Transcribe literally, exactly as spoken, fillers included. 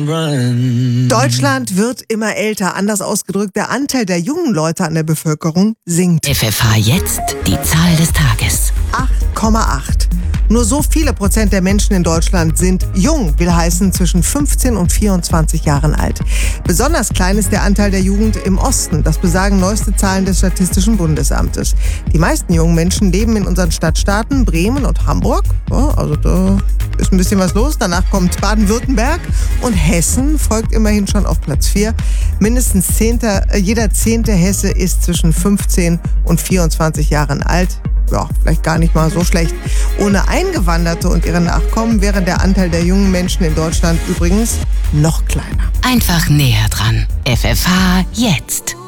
Deutschland wird immer älter. Anders ausgedrückt, der Anteil der jungen Leute an der Bevölkerung sinkt. F F H jetzt die Zahl des Tages. acht Komma acht. Nur so viele Prozent der Menschen in Deutschland sind jung, will heißen zwischen fünfzehn und vierundzwanzig Jahren alt. Besonders klein ist der Anteil der Jugend im Osten. Das besagen neueste Zahlen des Statistischen Bundesamtes. Die meisten jungen Menschen leben in unseren Stadtstaaten Bremen und Hamburg. Ja, also da ist ein bisschen was los. Danach kommt Baden-Württemberg und Hessen folgt immerhin schon auf Platz vier. Mindestens zehnter, jeder zehnte Hesse ist zwischen fünfzehn und vierundzwanzig Jahren alt. Ja, vielleicht gar nicht mal so schlecht. Ohne Eingewanderte und ihre Nachkommen wäre der Anteil der jungen Menschen in Deutschland übrigens noch kleiner. Einfach näher dran. F F H jetzt.